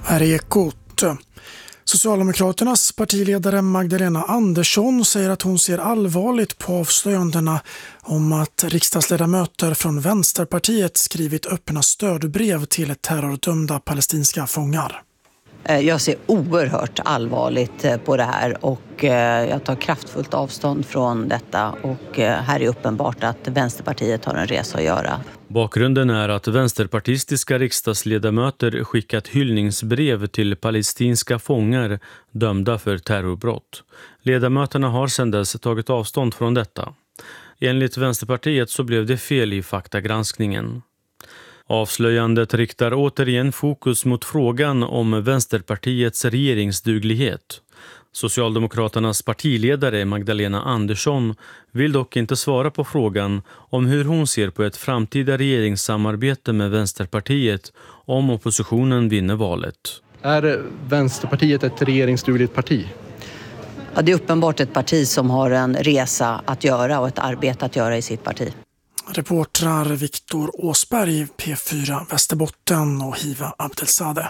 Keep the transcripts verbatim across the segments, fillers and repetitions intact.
Här är Ekot. Socialdemokraternas partiledare Magdalena Andersson säger att hon ser allvarligt på avslöjandena om att riksdagsledamöter från Vänsterpartiet skrivit öppna stödbrev till terrordömda palestinska fångar. Jag ser oerhört allvarligt på det här och jag tar kraftfullt avstånd från detta, och här är uppenbart att Vänsterpartiet har en resa att göra. Bakgrunden är att vänsterpartistiska riksdagsledamöter skickat hyllningsbrev till palestinska fångar dömda för terrorbrott. Ledamöterna har sedan dess tagit avstånd från detta. Enligt Vänsterpartiet så blev det fel i faktagranskningen. Avslöjandet riktar återigen fokus mot frågan om Vänsterpartiets regeringsduglighet. Socialdemokraternas partiledare Magdalena Andersson vill dock inte svara på frågan om hur hon ser på ett framtida regeringssamarbete med Vänsterpartiet om oppositionen vinner valet. Är Vänsterpartiet ett regeringsdugligt parti? Ja, det är uppenbart ett parti som har en resa att göra och ett arbete att göra i sitt parti. Reportrar Viktor Åsberg, P fyra Västerbotten, och Hiva Abdelsadeh.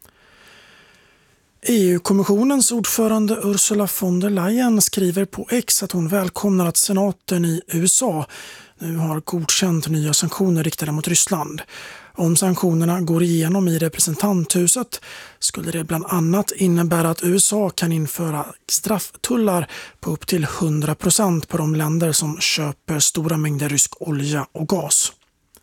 E U-kommissionens ordförande Ursula von der Leyen skriver på X att hon välkomnar att senaten i U S A nu har godkänt nya sanktioner riktade mot Ryssland. Om sanktionerna går igenom i representanthuset skulle det bland annat innebära att U S A kan införa strafftullar på upp till hundra procent på de länder som köper stora mängder rysk olja och gas.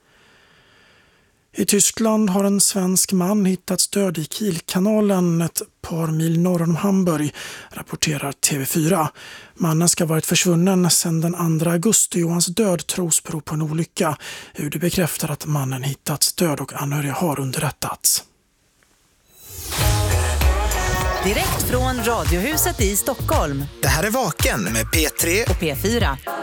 I Tyskland har en svensk man hittats död i Kielkanalen ett par mil norr om Hamburg, rapporterar T V fyra. Mannen ska ha varit försvunnen sedan den andra augusti och hans död tros bero på en olycka. U D bekräftar att mannen hittats död och anhöriga har underrättats. Direkt från Radiohuset i Stockholm. Det här är Vaken med P tre och P fyra.